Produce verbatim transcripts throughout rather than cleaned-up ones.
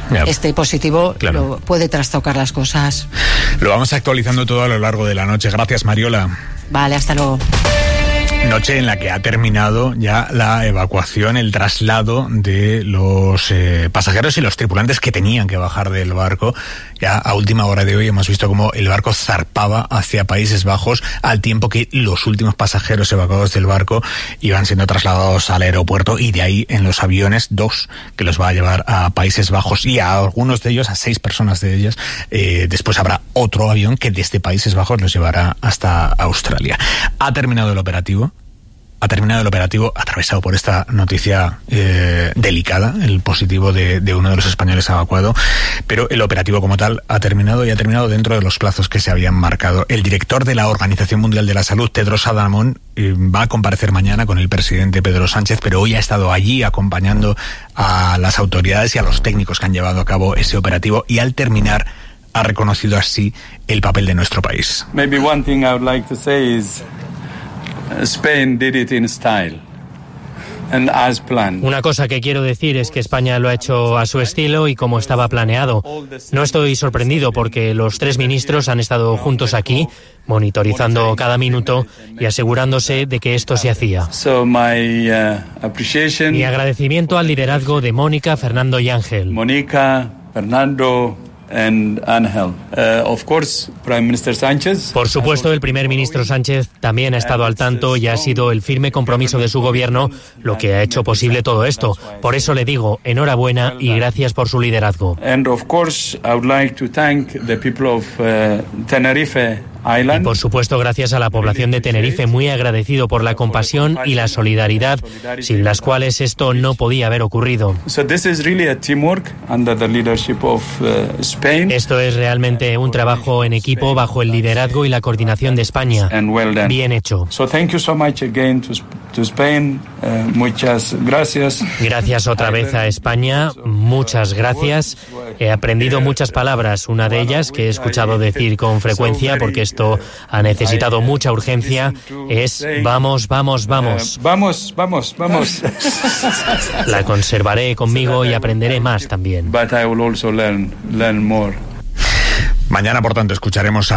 Ya. Este positivo Claro. lo, puede trastocar las cosas. Lo vamos actualizando todo a lo largo de la noche. Gracias, Mariola. Vale, hasta luego. Noche en la que ha terminado ya la evacuación, el traslado de los eh, pasajeros y los tripulantes que tenían que bajar del barco. Ya a última hora de hoy hemos visto cómo el barco zarpaba hacia Países Bajos al tiempo que los últimos pasajeros evacuados del barco iban siendo trasladados al aeropuerto, y de ahí en los aviones dos que los va a llevar a Países Bajos, y a algunos de ellos, a seis personas de ellas, eh, después habrá otro avión que desde Países Bajos los llevará hasta Australia. Ha terminado el operativo. Ha terminado el operativo atravesado por esta noticia eh, delicada, el positivo de, de uno de los españoles evacuado, pero el operativo como tal ha terminado, y ha terminado dentro de los plazos que se habían marcado. El director de la Organización Mundial de la Salud, Tedros Adhanom, eh, va a comparecer mañana con el presidente Pedro Sánchez, pero hoy ha estado allí acompañando a las autoridades y a los técnicos que han llevado a cabo ese operativo, y al terminar ha reconocido así el papel de nuestro país. Maybe one thing I would like to say is Spain did it in style and as planned. Una cosa que quiero decir es que España lo ha hecho a su estilo y como estaba planeado. No estoy sorprendido porque los tres ministros han estado juntos aquí, monitorizando cada minuto y asegurándose de que esto se hacía. So my uh, appreciation. Mi agradecimiento al liderazgo de Mónica, Fernando y Ángel. Mónica, Fernando and Ángel. Uh, of course, Prime Minister Sánchez. Por supuesto, el primer ministro Sánchez también ha estado al tanto y ha sido el firme compromiso de su gobierno lo que ha hecho posible todo esto. Por eso le digo enhorabuena y gracias por su liderazgo. And of course, I would like to thank the people of uh, Tenerife Island. Y por supuesto, gracias a la población de Tenerife, muy agradecido por la compasión y la solidaridad, sin las cuales esto no podía haber ocurrido. So this is really a teamwork under the leadership of uh, Spain. Esto es realmente un trabajo en equipo bajo el liderazgo y la coordinación de España. And well done. Bien hecho. So thank you so much again to, to Spain. Uh, muchas gracias. Gracias otra vez a España. Muchas gracias. He aprendido muchas palabras. Una de ellas que he escuchado decir con frecuencia, porque esto ha necesitado mucha urgencia, es vamos, vamos, vamos. Vamos, vamos, vamos. La conservaré conmigo y aprenderé más también. But I will also learn, learn more. Mañana, por tanto, escucharemos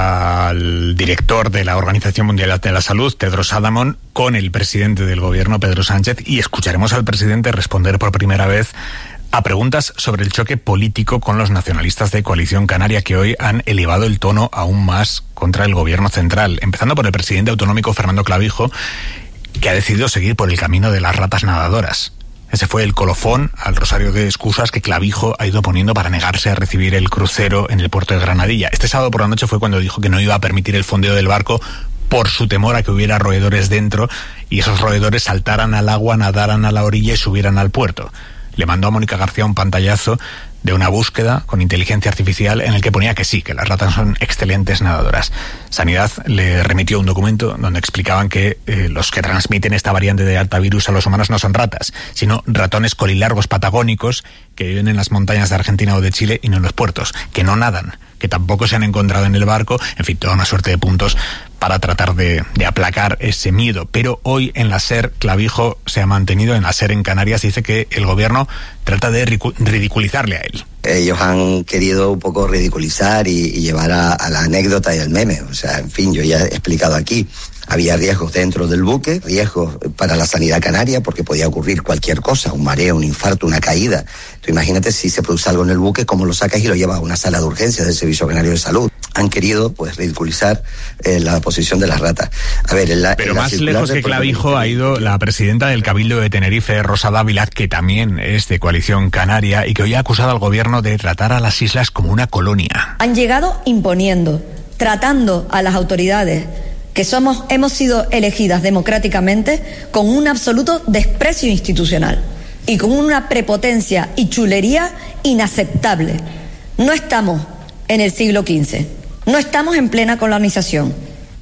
al director de la Organización Mundial de la Salud, Tedros Adhanom, con el presidente del gobierno, Pedro Sánchez, y escucharemos al presidente responder por primera vez a preguntas sobre el choque político con los nacionalistas de Coalición Canaria, que hoy han elevado el tono aún más contra el gobierno central, empezando por el presidente autonómico Fernando Clavijo, que ha decidido seguir por el camino de las ratas nadadoras. Ese fue el colofón al rosario de excusas que Clavijo ha ido poniendo para negarse a recibir el crucero en el puerto de Granadilla. Este sábado por la noche fue cuando dijo que no iba a permitir el fondeo del barco por su temor a que hubiera roedores dentro y esos roedores saltaran al agua, nadaran a la orilla y subieran al puerto. Le mandó a Mónica García un pantallazo de una búsqueda con inteligencia artificial en el que ponía que sí, que las ratas son excelentes nadadoras. Sanidad le remitió un documento donde explicaban que eh, los que transmiten esta variante de altavirus a los humanos no son ratas, sino ratones colilargos patagónicos que viven en las montañas de Argentina o de Chile y no en los puertos, que no nadan, que tampoco se han encontrado en el barco, en fin, toda una suerte de puntos para tratar de, de aplacar ese miedo. Pero hoy en la SER, Clavijo se ha mantenido, en la SER en Canarias, dice que el gobierno trata de ridiculizarle a él. Ellos han querido un poco ridiculizar y, y llevar a, a la anécdota y al meme. O sea, en fin, yo ya he explicado aquí. Había riesgos dentro del buque, riesgos para la sanidad canaria, porque podía ocurrir cualquier cosa, un mareo, un infarto, una caída. Tú imagínate si se produce algo en el buque, cómo lo sacas y lo llevas a una sala de urgencias del Servicio Canario de Salud. Han querido, pues, ridiculizar eh, la posición de las ratas. A ver, en la, Pero en la más lejos que Clavijo ha ido la presidenta del Cabildo de Tenerife, Rosa Dávila, que también es de Coalición Canaria y que hoy ha acusado al gobierno de tratar a las islas como una colonia. Han llegado imponiendo, tratando a las autoridades que somos, hemos sido elegidas democráticamente con un absoluto desprecio institucional y con una prepotencia y chulería inaceptable. No estamos en el siglo quince, no estamos en plena colonización.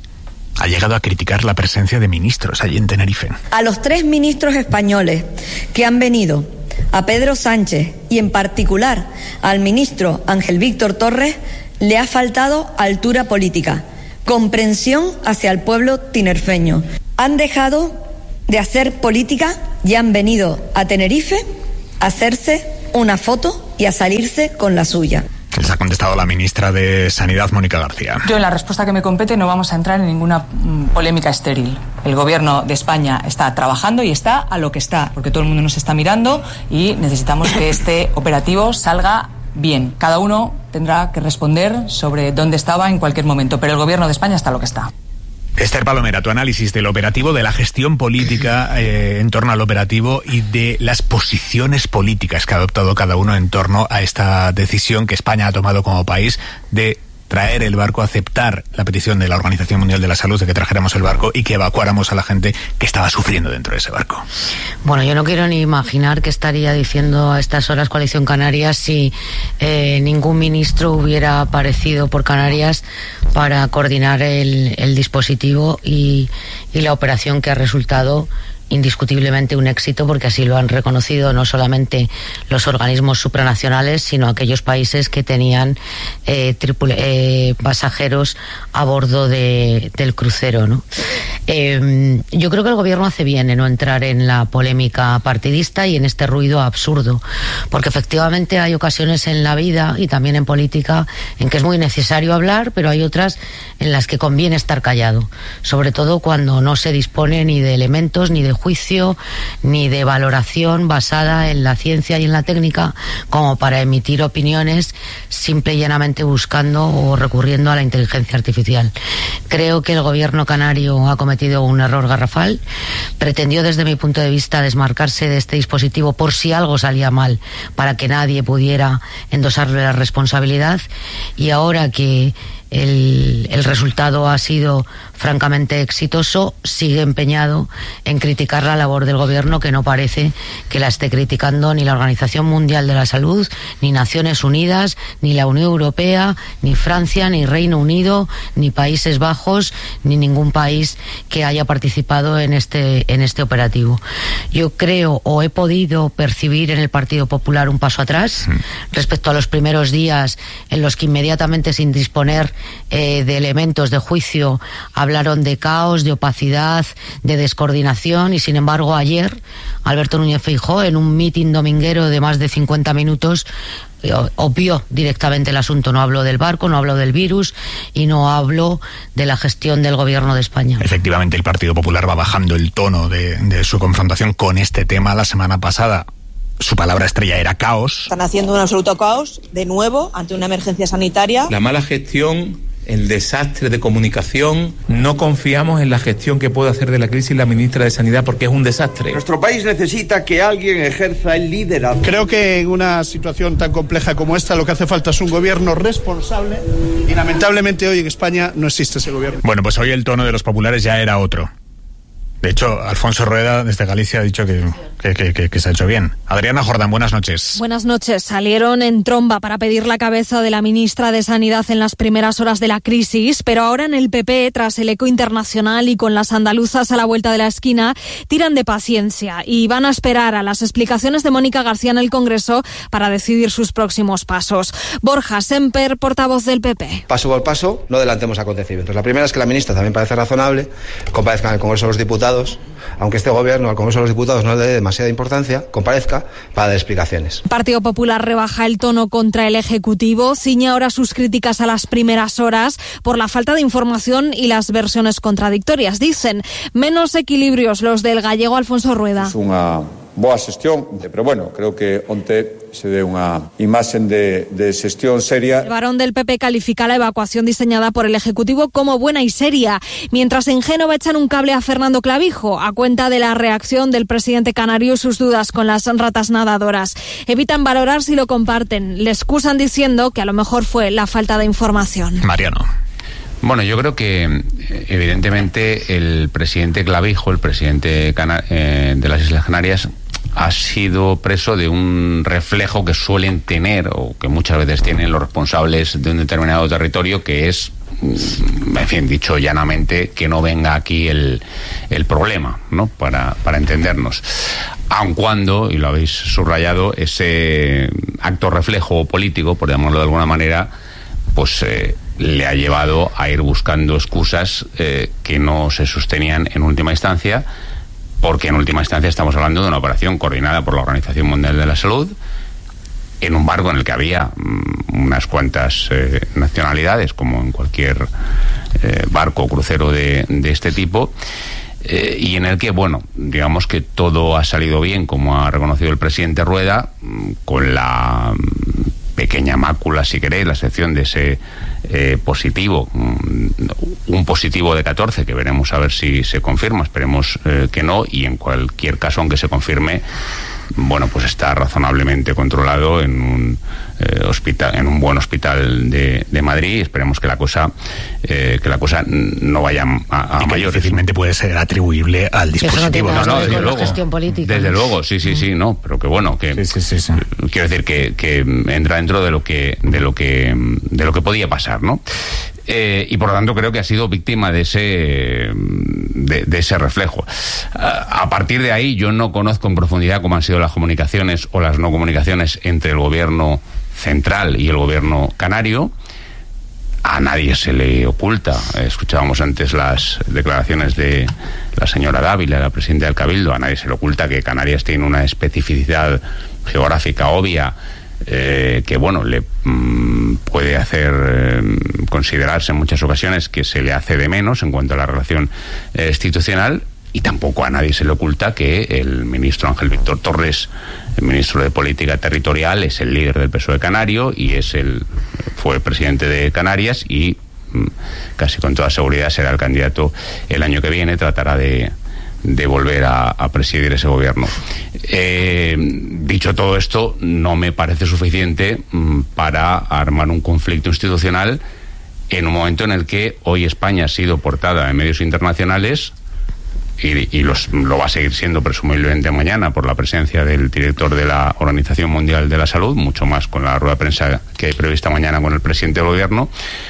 Ha llegado a criticar la presencia de ministros allí en Tenerife. A los tres ministros españoles que han venido, a Pedro Sánchez y en particular al ministro Ángel Víctor Torres, le ha faltado altura política, comprensión hacia el pueblo tinerfeño. Han dejado de hacer política y han venido a Tenerife a hacerse una foto y a salirse con la suya. Les ha contestado la ministra de Sanidad, Mónica García. Yo, en la respuesta que me compete, no vamos a entrar en ninguna mm, polémica estéril. El Gobierno de España está trabajando y está a lo que está, porque todo el mundo nos está mirando y necesitamos que este operativo salga bien. Cada uno tendrá que responder sobre dónde estaba en cualquier momento, pero el Gobierno de España está a lo que está. Esther Palomera, tu análisis del operativo, de la gestión política eh, en torno al operativo y de las posiciones políticas que ha adoptado cada uno en torno a esta decisión que España ha tomado como país de traer el barco, aceptar la petición de la Organización Mundial de la Salud de que trajéramos el barco y que evacuáramos a la gente que estaba sufriendo dentro de ese barco. Bueno, yo no quiero ni imaginar qué estaría diciendo a estas horas Coalición Canaria si eh, ningún ministro hubiera aparecido por Canarias para coordinar el, el dispositivo y, y la operación que ha resultado indiscutiblemente un éxito, porque así lo han reconocido no solamente los organismos supranacionales, sino aquellos países que tenían eh, tripula- eh, pasajeros a bordo de, del crucero, ¿no? Eh, yo creo que el gobierno hace bien en no entrar en la polémica partidista y en este ruido absurdo, porque efectivamente hay ocasiones en la vida y también en política en que es muy necesario hablar, pero hay otras en las que conviene estar callado, sobre todo cuando no se dispone ni de elementos ni de juicio ni de valoración basada en la ciencia y en la técnica como para emitir opiniones simple y llanamente buscando o recurriendo a la inteligencia artificial. Creo que el gobierno canario ha cometido un error garrafal. Pretendió, desde mi punto de vista, desmarcarse de este dispositivo por si algo salía mal, para que nadie pudiera endosarle la responsabilidad, y ahora que El, el resultado ha sido francamente exitoso, sigue empeñado en criticar la labor del gobierno, que no parece que la esté criticando ni la Organización Mundial de la Salud, ni Naciones Unidas, ni la Unión Europea, ni Francia, ni Reino Unido, ni Países Bajos, ni ningún país que haya participado en este, en este operativo. Yo creo, o he podido percibir en el Partido Popular un paso atrás respecto a los primeros días en los que inmediatamente, sin disponer Eh, de elementos de juicio, hablaron de caos, de opacidad, de descoordinación, y sin embargo ayer Alberto Núñez Feijóo, en un mitin dominguero de más de cincuenta minutos, obvió directamente el asunto. No habló del barco, no habló del virus y no habló de la gestión del gobierno de España. Efectivamente, el Partido Popular va bajando el tono de, de su confrontación con este tema. La semana pasada su palabra estrella era caos. Están haciendo un absoluto caos, de nuevo, ante una emergencia sanitaria. La mala gestión, el desastre de comunicación. No confiamos en la gestión que puede hacer de la crisis la ministra de Sanidad, porque es un desastre. Nuestro país necesita que alguien ejerza el liderazgo. Creo que en una situación tan compleja como esta lo que hace falta es un gobierno responsable, y lamentablemente hoy en España no existe ese gobierno. Bueno, pues hoy el tono de los populares ya era otro. De hecho, Alfonso Rueda, desde Galicia, ha dicho que, que, que, que, que se ha hecho bien. Adriana Jordán, buenas noches. Buenas noches. Salieron en tromba para pedir la cabeza de la ministra de Sanidad en las primeras horas de la crisis, pero ahora en el P P, tras el eco internacional y con las andaluzas a la vuelta de la esquina, tiran de paciencia y van a esperar a las explicaciones de Mónica García en el Congreso para decidir sus próximos pasos. Borja Semper, portavoz del P P. Paso por paso, no adelantemos acontecimientos. La primera es que la ministra, también parece razonable, comparezca en el Congreso de los Diputados, aunque este gobierno al Congreso de los Diputados no le dé demasiada importancia, comparezca para dar explicaciones. El Partido Popular rebaja el tono contra el Ejecutivo, ciñe ahora sus críticas a las primeras horas por la falta de información y las versiones contradictorias. Dicen menos equilibrios los del gallego Alfonso Rueda. Es una boa xestión, pero bueno, creo que onte se dé unha imaxen de, de xestión seria. El varón del P P califica la evacuación diseñada por el Ejecutivo como buena y seria, mientras en Génova echan un cable a Fernando Clavijo a cuenta de la reacción del presidente canario y sus dudas con las ratas nadadoras. Evitan valorar si lo comparten, le excusan diciendo que a lo mejor fue la falta de información. Mariano. Bueno, yo creo que evidentemente el presidente Clavijo, el presidente cana- eh, de las Islas Canarias, ha sido preso de un reflejo que suelen tener, o que muchas veces tienen los responsables de un determinado territorio, que es, en fin, dicho llanamente, que no venga aquí el, el problema, ¿no? Para, para entendernos. Aun cuando, y lo habéis subrayado, ese acto reflejo político, por llamarlo de alguna manera, pues eh, le ha llevado a ir buscando excusas eh, que no se sostenían en última instancia, porque en última instancia estamos hablando de una operación coordinada por la Organización Mundial de la Salud en un barco en el que había mm, unas cuantas eh, nacionalidades, como en cualquier eh, barco o crucero de, de este tipo, eh, y en el que, bueno, digamos que todo ha salido bien, como ha reconocido el presidente Rueda, mm, con la mm, pequeña mácula, si queréis, la excepción de ese eh, positivo, mm, un positivo de catorce, que veremos a ver si se confirma, esperemos eh, que no, y en cualquier caso, aunque se confirme, bueno, pues está razonablemente controlado en un eh, hospital, en un buen hospital de, de Madrid. Esperemos que la cosa eh, que la cosa no vaya a, a y que mayores. Difícilmente puede ser atribuible al dispositivo. Eso no, no, no, desde luego, luego, gestión política. desde luego, sí, sí, sí, no, pero que bueno, que sí, sí, sí, sí. quiero decir que, que entra dentro de lo que de lo que de lo que podía pasar, ¿no? Eh, y por lo tanto creo que ha sido víctima de ese de, de ese reflejo. A, a partir de ahí yo no conozco en profundidad cómo han sido las comunicaciones o las no comunicaciones entre el gobierno central y el gobierno canario. A nadie se le oculta. Escuchábamos antes las declaraciones de la señora Dávila, la presidenta del Cabildo. A nadie se le oculta que Canarias tiene una especificidad geográfica obvia, Eh, que bueno, le mm, puede hacer eh, considerarse en muchas ocasiones que se le hace de menos en cuanto a la relación eh, institucional, y tampoco a nadie se le oculta que el ministro Ángel Víctor Torres, el ministro de Política Territorial, es el líder del P S O E canario y es el fue el presidente de Canarias y mm, casi con toda seguridad será el candidato el año que viene, tratará de de volver a, a presidir ese gobierno. Eh, dicho todo esto, no me parece suficiente mm, para armar un conflicto institucional en un momento en el que hoy España ha sido portada en medios internacionales y, y los, lo va a seguir siendo presumiblemente mañana por la presencia del director de la Organización Mundial de la Salud, mucho más con la rueda de prensa que hay prevista mañana con el presidente del gobierno.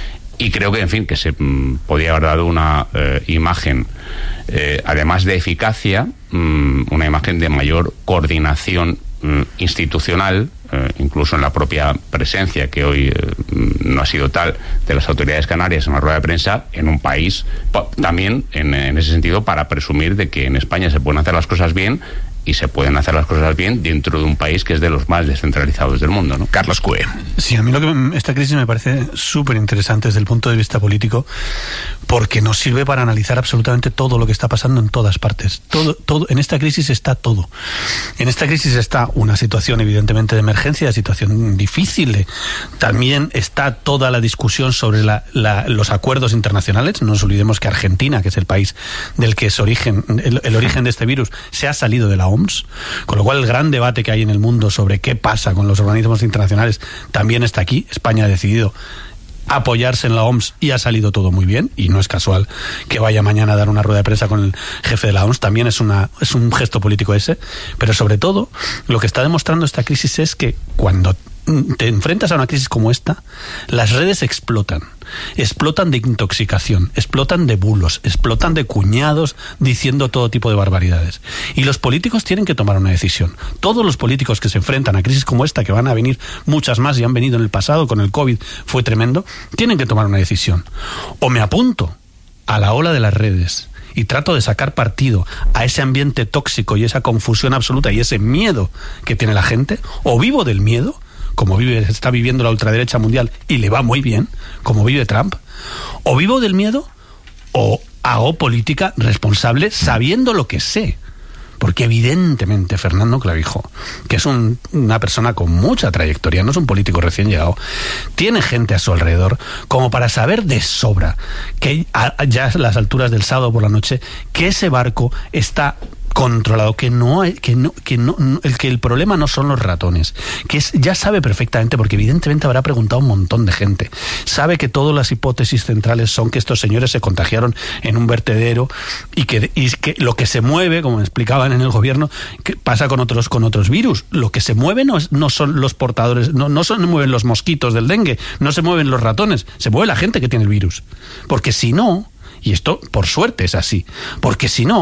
Y creo que, en fin, que se mm, podía haber dado una eh, imagen, eh, además de eficacia, mm, una imagen de mayor coordinación mm, institucional, eh, incluso en la propia presencia, que hoy eh, no ha sido tal, de las autoridades canarias en la rueda de prensa, en un país, también en, en ese sentido, para presumir de que en España se pueden hacer las cosas bien, y se pueden hacer las cosas bien dentro de un país que es de los más descentralizados del mundo, ¿no? Carlos Cue. Sí, a mí lo que esta crisis me parece súper interesante desde el punto de vista político, porque nos sirve para analizar absolutamente todo lo que está pasando en todas partes. Todo, todo, en esta crisis está todo. En esta crisis está una situación evidentemente de emergencia, de situación difícil. De, también está toda la discusión sobre la, la, los acuerdos internacionales. No nos olvidemos que Argentina, que es el país del que es origen, el, el origen de este virus, se ha salido de la O M S, con lo cual el gran debate que hay en el mundo sobre qué pasa con los organismos internacionales también está aquí. España ha decidido apoyarse en la O M S y ha salido todo muy bien, y no es casual que vaya mañana a dar una rueda de prensa con el jefe de la O M S, también es una es un gesto político ese, pero sobre todo lo que está demostrando esta crisis es que cuando te enfrentas a una crisis como esta, las redes explotan. Explotan de intoxicación, explotan de bulos, explotan de cuñados diciendo todo tipo de barbaridades. Y los políticos tienen que tomar una decisión. Todos los políticos que se enfrentan a crisis como esta, que van a venir muchas más y han venido en el pasado, con el COVID fue tremendo, tienen que tomar una decisión. O me apunto a la ola de las redes y trato de sacar partido a ese ambiente tóxico y esa confusión absoluta y ese miedo que tiene la gente, o vivo del miedo, como vive, está viviendo la ultraderecha mundial y le va muy bien, como vive Trump, o vivo del miedo o hago política responsable sabiendo lo que sé. Porque evidentemente Fernando Clavijo, que es un, una persona con mucha trayectoria, no es un político recién llegado, tiene gente a su alrededor como para saber de sobra que a, ya a las alturas del sábado por la noche, que ese barco está controlado, que no hay, que no, que no, el que el problema no son los ratones, que es, ya sabe perfectamente, porque evidentemente habrá preguntado a un montón de gente, sabe que todas las hipótesis centrales son que estos señores se contagiaron en un vertedero y que, y que lo que se mueve, como me explicaban en el gobierno, que pasa con otros con otros virus, lo que se mueve no, es, no son los portadores, no, no se mueven los mosquitos del dengue, no se mueven los ratones, se mueve la gente que tiene el virus, porque si no, y esto por suerte es así, porque si no,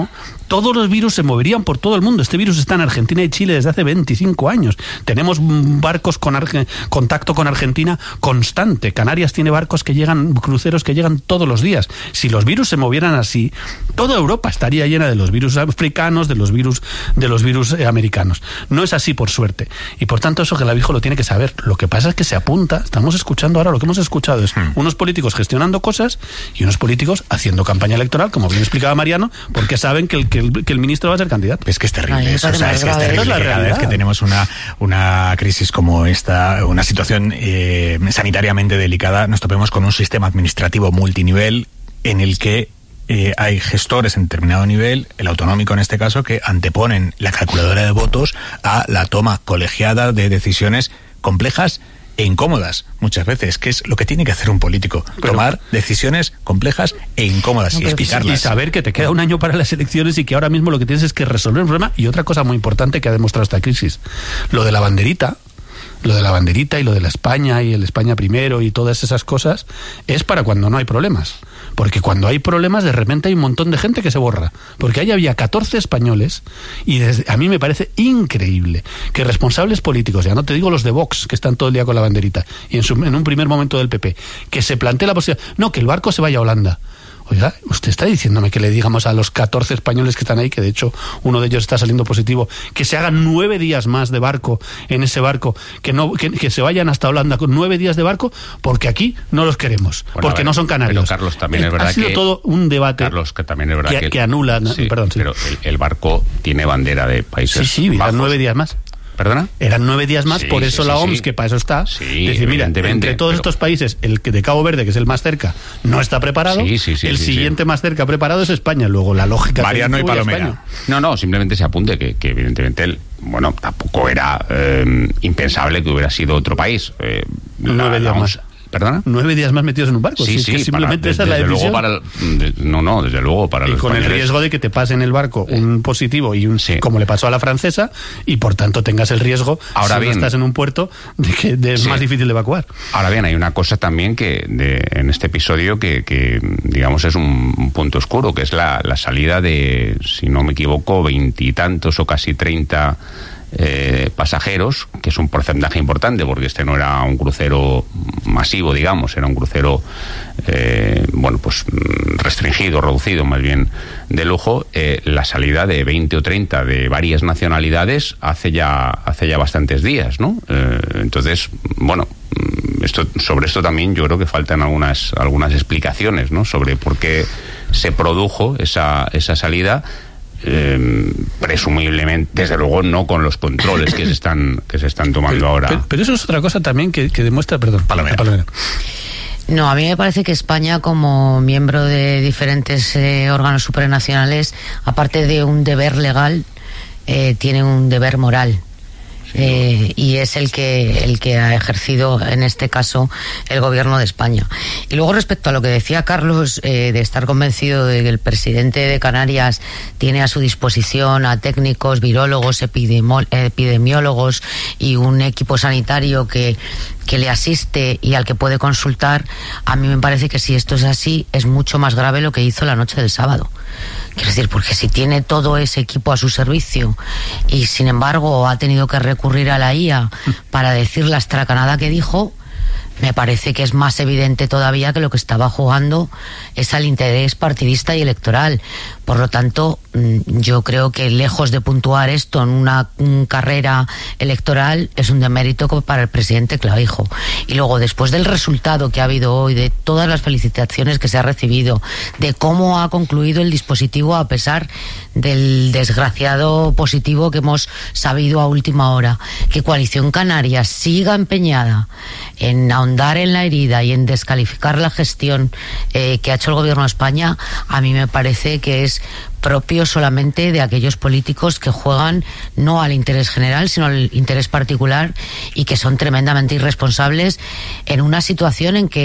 todos los virus se moverían por todo el mundo. Este virus está en Argentina y Chile desde hace veinticinco años. Tenemos barcos con Arge- contacto con Argentina constante. Canarias tiene barcos que llegan, cruceros que llegan todos los días. Si los virus se movieran así, toda Europa estaría llena de los virus africanos, de los virus, de los virus eh, americanos. No es así, por suerte. Y por tanto, eso Clavijo lo tiene que saber. Lo que pasa es que se apunta, estamos escuchando ahora, lo que hemos escuchado es hmm. unos políticos gestionando cosas y unos políticos haciendo campaña electoral, como bien explicaba Mariano, porque saben que el, que el, que el ministro va a ser candidato. Es que es terrible Ay, eso, o sea, es que es terrible. Es la cada vez que tenemos una, una crisis como esta, una situación eh, sanitariamente delicada, nos topemos con un sistema administrativo multinivel en el que Eh, hay gestores en determinado nivel, el autonómico en este caso, que anteponen la calculadora de votos a la toma colegiada de decisiones complejas e incómodas, muchas veces, que es lo que tiene que hacer un político, pero, tomar decisiones complejas e incómodas no, y explicarlas. Y saber que te queda un año para las elecciones y que ahora mismo lo que tienes es que resolver un problema. Y otra cosa muy importante que ha demostrado esta crisis, lo de la banderita, lo de la banderita y lo de la España y el España primero y todas esas cosas, es para cuando no hay problemas. Porque cuando hay problemas, de repente hay un montón de gente que se borra. Porque ahí había catorce españoles y desde, a mí me parece increíble que responsables políticos, ya no te digo los de Vox, que están todo el día con la banderita, y en, su, en un primer momento del P P, que se plantee la posibilidad, no, que el barco se vaya a Holanda. Oiga, usted está diciéndome que le digamos a los catorce españoles que están ahí, que de hecho uno de ellos está saliendo positivo, que se hagan nueve días más de barco en ese barco, que no que, que se vayan hasta Holanda con nueve días de barco, porque aquí no los queremos, bueno, porque ver, no son canarios. Pero Carlos, también es verdad ha sido que, todo un debate Carlos, que también es verdad que, que, que anula, sí, perdón, sí. pero el, el barco tiene bandera de países sí, sí, bajos. nueve días más. ¿Perdona? Eran nueve días más, sí, por eso sí, la sí, O M S, sí. que para eso está, sí, decir, mira, entre todos pero... estos países, el que de Cabo Verde, que es el más cerca, no está preparado, sí, sí, sí, el sí, siguiente sí. más cerca preparado es España. Luego la lógica... Mariano y Palomera. No, no, simplemente se apunte que, que evidentemente, el, bueno, tampoco era eh, impensable que hubiera sido otro país. Eh, nueve días más. ¿Perdona? Nueve días más metidos en un barco. Sí, si sí, es que simplemente para, esa es la desde decisión. Luego para el, de, no, no, desde luego para y los con españoles. el riesgo de que te pase en el barco un positivo y un sí. como le pasó a la francesa, y por tanto tengas el riesgo, ahora si bien, no estás en un puerto, de que de es sí. más difícil de evacuar. Ahora bien, hay una cosa también que de, en este episodio que, que digamos es un, un punto oscuro, que es la, la salida de, si no me equivoco, veintitantos o casi treinta Eh, pasajeros, que es un porcentaje importante porque este no era un crucero masivo, digamos, era un crucero eh, bueno, pues restringido, reducido, más bien de lujo. Eh, la salida de veinte o treinta de varias nacionalidades hace ya hace ya bastantes días, ¿no? Eh, entonces, bueno, esto sobre esto también yo creo que faltan algunas algunas explicaciones, ¿no? Sobre por qué se produjo esa esa salida. Eh, presumiblemente, desde luego no con los controles que se están que se están tomando pero, ahora. Pero, pero eso es otra cosa también que, que demuestra, perdón, Palomera. Palomera. No, a mí me parece que España, como miembro de diferentes eh, órganos supranacionales, aparte de un deber legal, eh, tiene un deber moral. Eh, y es el que el que ha ejercido en este caso el gobierno de España. Y luego, respecto a lo que decía Carlos, eh, de estar convencido de que el presidente de Canarias tiene a su disposición a técnicos, virólogos, epidemo- epidemiólogos y un equipo sanitario que que le asiste y al que puede consultar, a mí me parece que si esto es así, es mucho más grave lo que hizo la noche del sábado. Quiero decir, porque si tiene todo ese equipo a su servicio y sin embargo ha tenido que recurrir a la I A para decir la estracanada que dijo, me parece que es más evidente todavía que lo que estaba jugando es al interés partidista y electoral. Por lo tanto, yo creo que lejos de puntuar esto en una carrera electoral, es un demérito para el presidente Clavijo. Y luego, después del resultado que ha habido hoy, de todas las felicitaciones que se ha recibido, de cómo ha concluido el dispositivo a pesar del desgraciado positivo que hemos sabido a última hora, que Coalición Canaria siga empeñada en ahondar en la herida y en descalificar la gestión eh, que ha hecho el gobierno de España, a mí me parece que es propio solamente de aquellos políticos que juegan no al interés general sino al interés particular y que son tremendamente irresponsables en una situación en que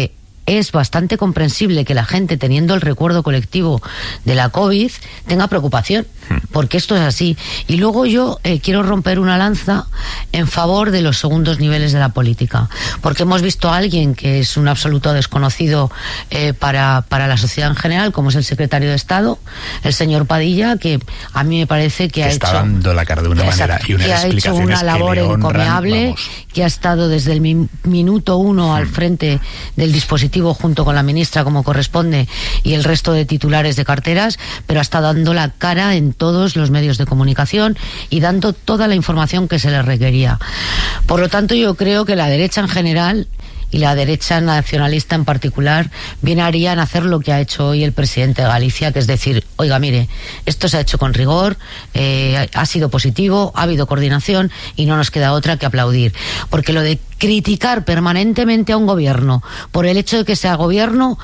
es bastante comprensible que la gente, teniendo el recuerdo colectivo de la COVID, tenga preocupación, porque esto es así. Y luego yo eh, quiero romper una lanza en favor de los segundos niveles de la política, porque hemos visto a alguien que es un absoluto desconocido eh, para, para la sociedad en general, como es el secretario de Estado, el señor Padilla, que a mí me parece que, que ha está hecho... dando la cara de una manera y unas que ha hecho una labor que honran, encomiable, vamos. que ha estado desde el mi, minuto uno al frente del dispositivo junto con la ministra como corresponde y el resto de titulares de carteras, pero ha estado dando la cara en todos los medios de comunicación y dando toda la información que se le requería. Por lo tanto, yo creo que la derecha en general y la derecha nacionalista en particular bien harían hacer lo que ha hecho hoy el presidente de Galicia, que es decir, oiga, mire, esto se ha hecho con rigor, eh, ha sido positivo, ha habido coordinación y no nos queda otra que aplaudir. Porque lo de criticar permanentemente a un gobierno por el hecho de que sea gobierno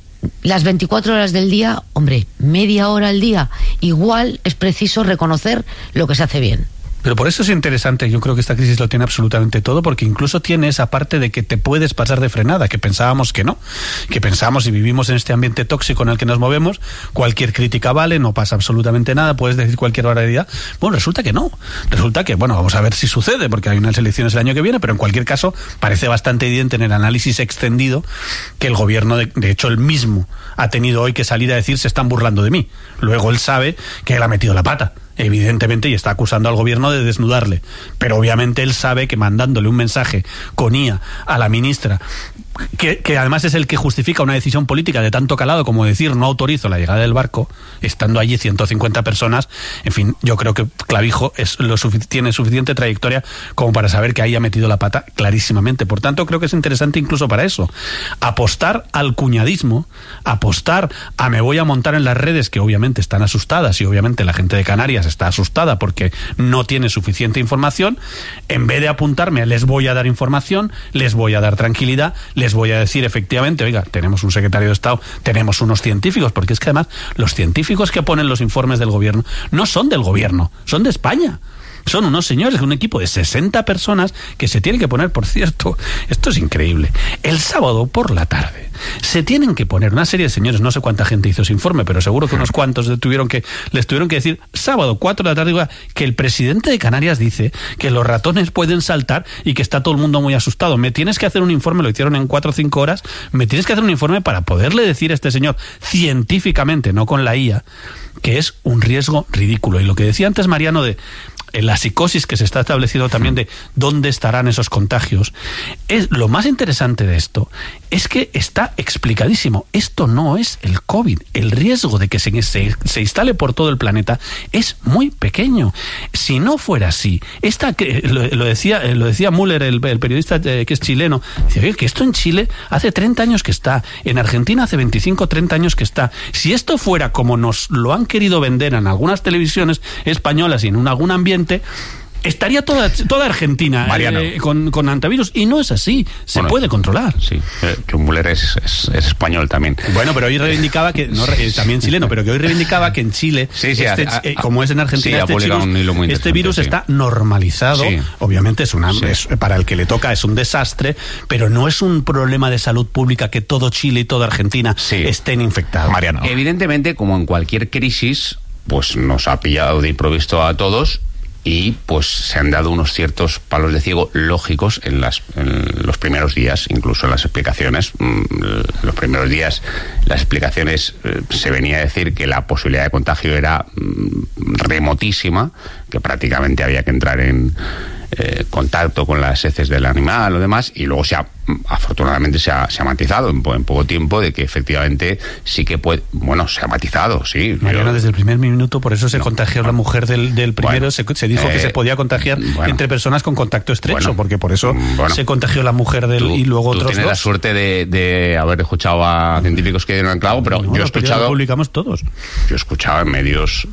las veinticuatro horas del día, hombre, media hora al día, igual es preciso reconocer lo que se hace bien. Pero por eso es interesante, yo creo que esta crisis lo tiene absolutamente todo, porque incluso tiene esa parte de que te puedes pasar de frenada, que pensábamos que no, que pensábamos y vivimos en este ambiente tóxico en el que nos movemos, cualquier crítica vale, no pasa absolutamente nada, puedes decir cualquier barbaridad. Bueno, resulta que no, resulta que, bueno, vamos a ver si sucede, porque hay unas elecciones el año que viene, pero en cualquier caso parece bastante evidente en el análisis extendido que el gobierno, de, de hecho, él mismo ha tenido hoy que salir a decir se están burlando de mí. Luego él sabe que él ha metido la pata, evidentemente, y está acusando al gobierno de desnudarle, pero obviamente él sabe que mandándole un mensaje con I A a la ministra, que, que además es el que justifica una decisión política de tanto calado como decir no autorizo la llegada del barco, estando allí ciento cincuenta personas, en fin, yo creo que Clavijo es lo sufic- tiene suficiente trayectoria como para saber que ahí ha metido la pata clarísimamente. Por tanto, creo que es interesante incluso para eso, apostar al cuñadismo, apostar a me voy a montar en las redes, que obviamente están asustadas y obviamente la gente de Canarias está asustada porque no tiene suficiente información, en vez de apuntarme a les voy a dar información, les voy a dar tranquilidad, les voy a decir efectivamente, oiga, tenemos un secretario de Estado, tenemos unos científicos, porque es que además los científicos que ponen los informes del gobierno no son del gobierno, son de España. Son unos señores, un equipo de sesenta personas que se tienen que poner, por cierto, esto es increíble, el sábado por la tarde se tienen que poner una serie de señores, no sé cuánta gente hizo ese informe, pero seguro que unos cuantos tuvieron que, les tuvieron que decir, sábado cuatro de la tarde, que el presidente de Canarias dice que los ratones pueden saltar y que está todo el mundo muy asustado. Me tienes que hacer un informe, lo hicieron en cuatro o cinco horas, me tienes que hacer un informe para poderle decir a este señor, científicamente, no con la I A, que es un riesgo ridículo. Y lo que decía antes Mariano de la psicosis que se está estableciendo también de dónde estarán esos contagios, es lo más interesante de esto, es que está explicadísimo. Esto no es el COVID. El riesgo de que se, se, se instale por todo el planeta es muy pequeño. Si no fuera así, esta, lo, lo decía lo decía Müller, el, el periodista eh, que es chileno, dice que esto en Chile hace treinta años que está, en Argentina hace veinticinco, treinta años que está. Si esto fuera como nos lo han querido vender en algunas televisiones españolas y en un, algún ambiente, estaría toda toda Argentina eh, con, con antivirus, y no es así, se bueno, puede controlar. Sí, eh, John Müller es, es, es español también. Bueno, pero hoy reivindicaba que, no, eh, también chileno, pero que hoy reivindicaba que en Chile, sí, sí, este, a, a, eh, como es en Argentina, sí, este, virus, este virus sí. está normalizado, sí. obviamente es una, sí. es, para el que le toca es un desastre, pero no es un problema de salud pública que todo Chile y toda Argentina sí. estén infectados. Mariano. Evidentemente, como en cualquier crisis, pues nos ha pillado de improviso a todos, y pues se han dado unos ciertos palos de ciego lógicos en, las, en los primeros días, incluso en las explicaciones. En los primeros días las explicaciones eh, se venía a decir que la posibilidad de contagio era mm, remotísima, que prácticamente había que entrar en eh, contacto con las heces del animal o demás, y luego se ha, afortunadamente se ha, se ha matizado en, en poco tiempo de que efectivamente sí que puede, bueno, se ha matizado, sí. Mariano, pero, desde el primer minuto, por eso se no, contagió no, la mujer del, del primero, bueno, se, se dijo eh, que se podía contagiar bueno, entre personas con contacto estrecho, bueno, porque por eso bueno, se contagió la mujer del tú, y luego tú otros tienes dos. La suerte de, de haber escuchado a científicos que dieron el clavo, pero no, yo he escuchado... Lo publicamos todos. Yo he escuchado en medios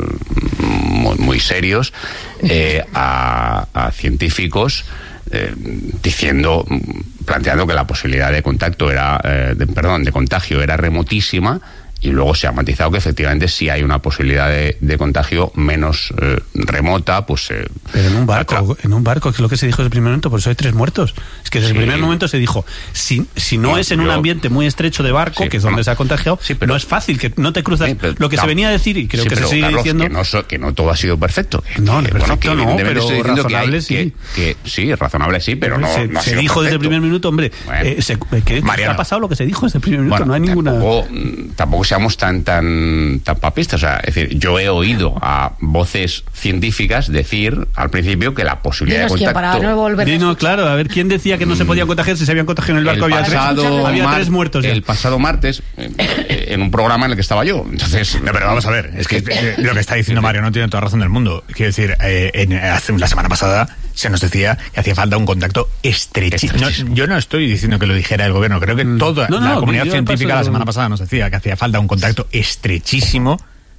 uh, muy, muy serios eh, a, a científicos eh, diciendo, planteando que la posibilidad de contacto era, eh, de, perdón, de contagio era remotísima, y luego se ha matizado que efectivamente si hay una posibilidad de, de contagio menos eh, remota, pues... Eh, Pero en un barco, otra... en un barco, que es lo que se dijo desde el primer momento, por eso hay tres muertos. Es que desde sí. el primer momento se dijo, si, si no, no es en yo... un ambiente muy estrecho de barco, sí, que es donde no, se ha contagiado, sí, pero, no es fácil, que no te cruzas... Sí, pero, lo que no, se venía a decir, y creo sí, que pero, se sigue Carlos, diciendo... Que no, so, que no todo ha sido perfecto. Que, no, que, perfecto bueno, que no, pero razonable que sí. Que, que, sí, razonable sí, pero no... Se, no se dijo perfecto. Desde el primer minuto, hombre, bueno, eh, se, que, Mariano, ha pasado lo que se dijo desde el primer minuto, bueno, no hay ninguna... Tampoco, tampoco seamos tan, tan, tan papistas, o sea, es decir, yo he oído a voces científicas decir al principio que la posibilidad Dinos de contacto... Para no volver Dino, claro, a ver, ¿quién decía que no se podía contagiar si se habían contagiado en el barco? El había, pasado tres, había mar, tres muertos. Ya. El pasado martes, eh, en un programa en el que estaba yo, entonces... No, pero vamos a ver, es que eh, lo que está diciendo Mario no tiene toda razón del mundo. Quiero decir, eh, en, hace, la semana pasada se nos decía que hacía falta un contacto estrechísimo. No, yo no estoy diciendo que lo dijera el gobierno, creo que toda no, la no, comunidad científica la semana pasada nos decía que hacía falta un contacto estrechísimo,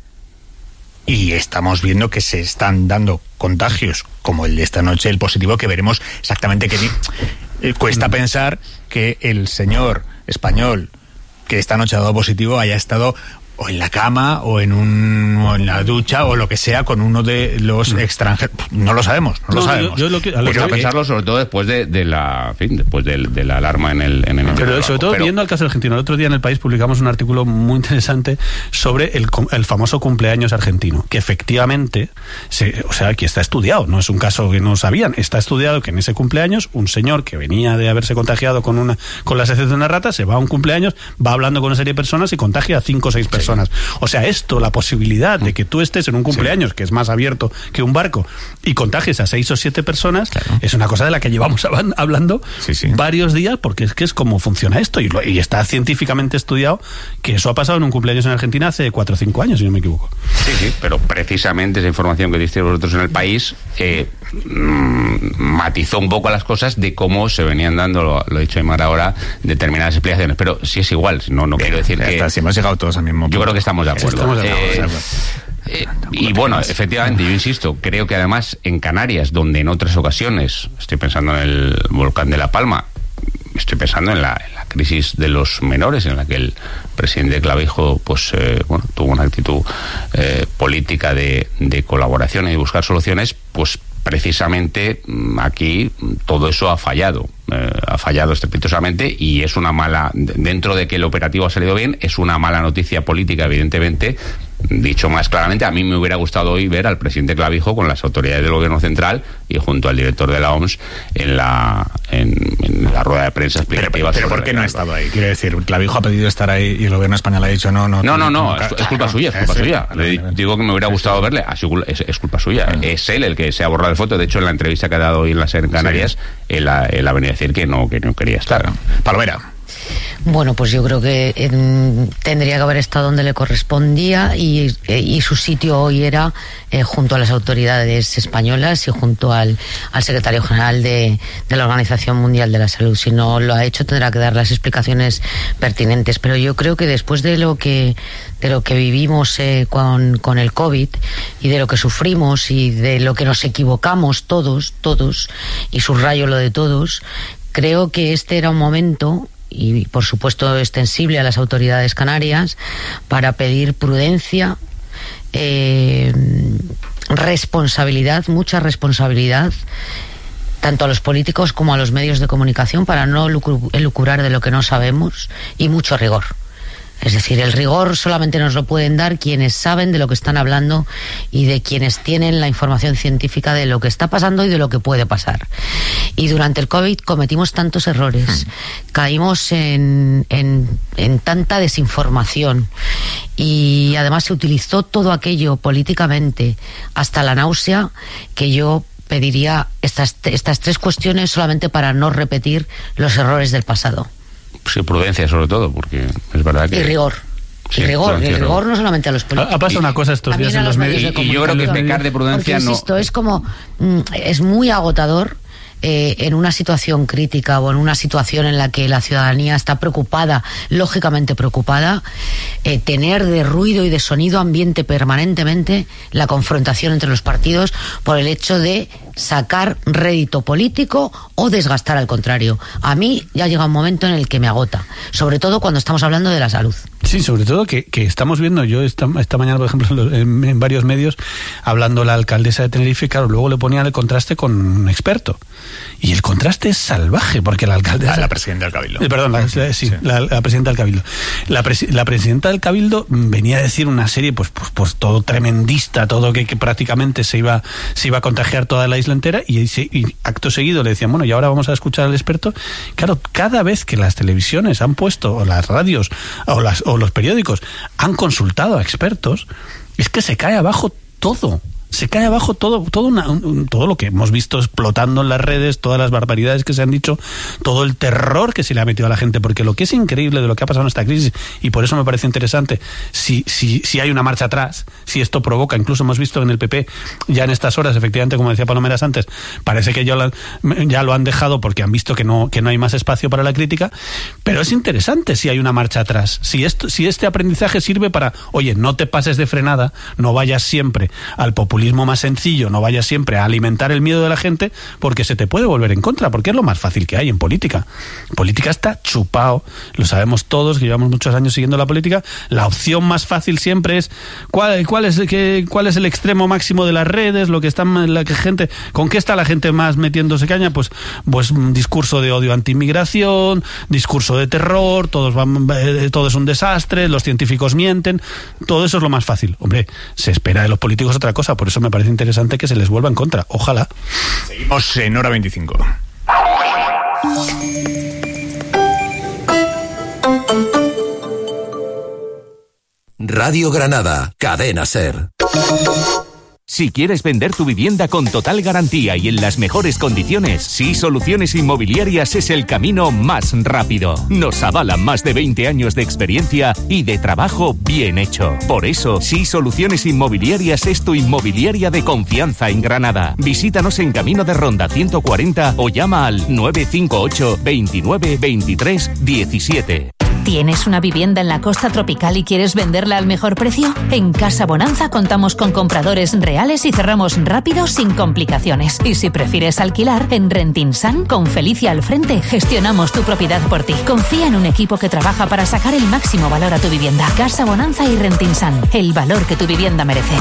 y estamos viendo que se están dando contagios como el de esta noche, el positivo, que veremos exactamente qué. Eh, cuesta pensar que el señor español que esta noche ha dado positivo haya estado o en la cama o en un o en la ducha o lo que sea con uno de los extranjeros. No lo sabemos, no, no lo sabemos. Yo, yo lo que, a lo que pensarlo sobre todo después de, de la en fin, después de, de la alarma en el en el Pero sobre todo pero, viendo al caso argentino. El otro día en El País publicamos un artículo muy interesante sobre el, el famoso cumpleaños argentino, que efectivamente se, o sea, aquí está estudiado, no es un caso que no sabían, está estudiado que en ese cumpleaños un señor que venía de haberse contagiado con una con la sección de una rata se va a un cumpleaños, va hablando con una serie de personas y contagia a cinco o seis personas. Personas. O sea, esto, la posibilidad de que tú estés en un cumpleaños, sí, que es más abierto que un barco, y contagies a seis o siete personas, claro, es una cosa de la que llevamos hablando sí, sí. varios días, porque es que es como funciona esto, y, lo, y está científicamente estudiado que eso ha pasado en un cumpleaños en Argentina hace cuatro o cinco años, si no me equivoco. Sí, sí, pero precisamente esa información que disteis vosotros en El País eh, mmm, matizó un poco las cosas de cómo se venían dando, lo, lo ha dicho Aymar ahora, determinadas explicaciones, pero si es igual, no, no quiero decir que... Está, si hemos llegado todos al mismo punto. Yo creo que estamos de acuerdo. Estamos de acuerdo, eh, de acuerdo. Eh, y bueno, efectivamente, yo insisto, creo que además en Canarias, donde en otras ocasiones, estoy pensando en el volcán de La Palma, estoy pensando en la, en la crisis de los menores, en la que el presidente Clavijo pues eh, bueno, tuvo una actitud eh, política de, de colaboración y de buscar soluciones, pues precisamente aquí todo eso ha fallado, eh, ha fallado estrepitosamente, y es una mala, dentro de que el operativo ha salido bien, es una mala noticia política, evidentemente. Dicho más claramente, a mí me hubiera gustado hoy ver al presidente Clavijo con las autoridades del gobierno central y junto al director de la O M S en la en, en la rueda de prensa explicativa. Pero, pero ¿por qué no ha estado ahí? Quiero decir, Clavijo ha pedido estar ahí y el gobierno español ha dicho no, no. No, no, no, es, es culpa suya, es culpa suya. Le digo que me hubiera gustado verle, así, es, es culpa suya. Es él el que se ha borrado de foto. De hecho, en la entrevista que ha dado hoy en la SER en Canarias, sí, él, ha, él ha venido a decir que no, que no quería estar. Claro. Palomera. Bueno, pues yo creo que eh, tendría que haber estado donde le correspondía, y, eh, y su sitio hoy era eh, junto a las autoridades españolas y junto al, al secretario general de, de la Organización Mundial de la Salud. Si no lo ha hecho, tendrá que dar las explicaciones pertinentes. Pero yo creo que después de lo que de lo que vivimos eh, con, con el COVID, y de lo que sufrimos y de lo que nos equivocamos todos, todos, y subrayo lo de todos, creo que este era un momento, y por supuesto extensible a las autoridades canarias, para pedir prudencia, eh, responsabilidad, mucha responsabilidad, tanto a los políticos como a los medios de comunicación, para no elucubrar de lo que no sabemos, y mucho rigor. Es decir, el rigor solamente nos lo pueden dar quienes saben de lo que están hablando y de quienes tienen la información científica de lo que está pasando y de lo que puede pasar. Y durante el COVID cometimos tantos errores, caímos en, en, en tanta desinformación, y además se utilizó todo aquello políticamente hasta la náusea, que yo pediría estas, estas tres cuestiones solamente para no repetir los errores del pasado. Sí, prudencia sobre todo, porque es verdad que... Y rigor. Sí, y rigor, y rigor no solamente a los políticos. Ha pasado una cosa estos días en los medios. Y, y yo creo que pecar de prudencia porque, no... insisto, es como... Es muy agotador eh, en una situación crítica o en una situación en la que la ciudadanía está preocupada, lógicamente preocupada, eh, tener de ruido y de sonido ambiente permanentemente la confrontación entre los partidos por el hecho de sacar rédito político o desgastar al contrario. A mí ya llega un momento en el que me agota, sobre todo cuando estamos hablando de la salud. Sí, sobre todo que, que estamos viendo, yo esta, esta mañana, por ejemplo, en, en varios medios, hablando la alcaldesa de Tenerife, claro, luego le ponían el contraste con un experto. Y el contraste es salvaje, porque la alcaldesa... La, la presidenta del Cabildo. Eh, perdón, la, sí, sí. La, la presidenta del Cabildo. La, presi, la presidenta del Cabildo venía a decir una serie, pues, pues, pues todo tremendista, todo que, que prácticamente se iba, se iba a contagiar toda la isla entera, y, y, y acto seguido le decían, bueno, y ahora vamos a escuchar al experto. Claro, cada vez que las televisiones han puesto, o las radios, o, las, o los periódicos han consultado a expertos, es que se cae abajo todo. Se cae abajo todo, todo, una, un, todo lo que hemos visto explotando en las redes, todas las barbaridades que se han dicho, todo el terror que se le ha metido a la gente, porque lo que es increíble de lo que ha pasado en esta crisis, y por eso me parece interesante, si, si, si hay una marcha atrás, si esto provoca, incluso hemos visto en el P P, ya en estas horas, efectivamente, como decía Palomeras antes, parece que ya lo, ya lo han dejado porque han visto que no, que no hay más espacio para la crítica, pero es interesante si hay una marcha atrás, si, esto, si este aprendizaje sirve para, oye, no te pases de frenada, no vayas siempre al populismo más sencillo, no vayas siempre a alimentar el miedo de la gente, porque se te puede volver en contra, porque es lo más fácil que hay en política. Política está chupado, lo sabemos todos, que llevamos muchos años siguiendo la política. La opción más fácil siempre es cuál, cuál es qué, cuál es el extremo máximo de las redes, lo que está la que gente, con qué está la gente más metiéndose caña, pues, pues un discurso de odio anti-inmigración, discurso de terror, todos van, eh, todo es un desastre, los científicos mienten, todo eso es lo más fácil. Hombre, se espera de los políticos otra cosa, por eso me parece interesante que se les vuelva en contra. Ojalá. Seguimos en Hora veinticinco. Radio Granada, Cadena SER. Si quieres vender tu vivienda con total garantía y en las mejores condiciones, Sí Soluciones Inmobiliarias es el camino más rápido. Nos avalan más de veinte años de experiencia y de trabajo bien hecho. Por eso, Sí Soluciones Inmobiliarias es tu inmobiliaria de confianza en Granada. Visítanos en Camino de Ronda ciento cuarenta o llama al nueve cinco ocho, veintinueve, veintitrés, diecisiete. ¿Tienes una vivienda en la costa tropical y quieres venderla al mejor precio? En Casa Bonanza contamos con compradores reales y cerramos rápido sin complicaciones. Y si prefieres alquilar, en Rentinsan, con Felicia al frente, gestionamos tu propiedad por ti. Confía en un equipo que trabaja para sacar el máximo valor a tu vivienda. Casa Bonanza y Rentinsan, el valor que tu vivienda merece.